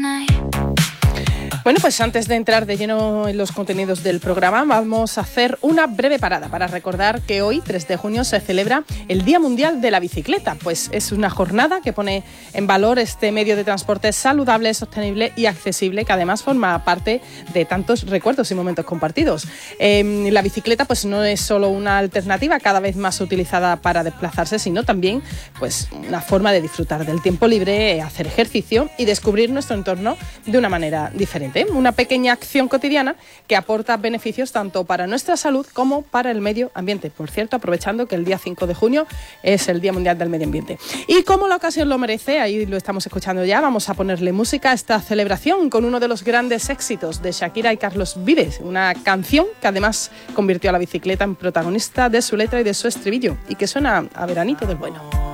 Bueno, pues antes de entrar de lleno en los contenidos del programa, vamos a hacer una breve parada para recordar que hoy, 3 de junio, se celebra el Día Mundial de la Bicicleta. Pues es una jornada que pone en valor este medio de transporte saludable, sostenible y accesible, que además forma parte de tantos recuerdos y momentos compartidos. La bicicleta pues no es solo una alternativa cada vez más utilizada para desplazarse, sino también pues una forma de disfrutar del tiempo libre, hacer ejercicio y descubrir nuestro entorno de una manera diferente. Una pequeña acción cotidiana que aporta beneficios tanto para nuestra salud como para el medio ambiente. Por cierto, aprovechando que el día 5 de junio es el Día Mundial del Medio Ambiente. Y como la ocasión lo merece, ahí lo estamos escuchando ya, vamos a ponerle música a esta celebración con uno de los grandes éxitos de Shakira y Carlos Vives. Una canción que además convirtió a la bicicleta en protagonista de su letra y de su estribillo y que suena a veranito del bueno.